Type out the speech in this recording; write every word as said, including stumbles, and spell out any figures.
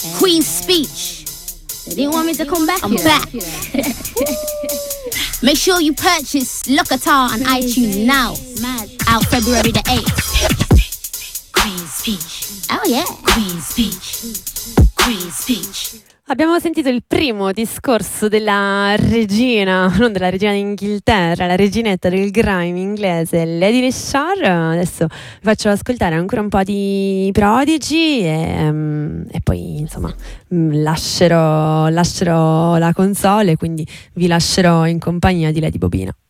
Queen's Speech. They didn't want me to come back. I'm here. back. Make sure you purchase Locatar on iTunes now. Out February the eighth. Queen's Speech. Oh yeah. Queen's Speech. Queen's Speech. Abbiamo sentito il primo discorso della regina, non della regina d'Inghilterra, la reginetta del grime inglese, Lady Leshurr. Adesso vi faccio ascoltare ancora un po' di Prodigy e, um, e poi insomma lascerò, lascerò la console, quindi vi lascerò in compagnia di Lady Bobina.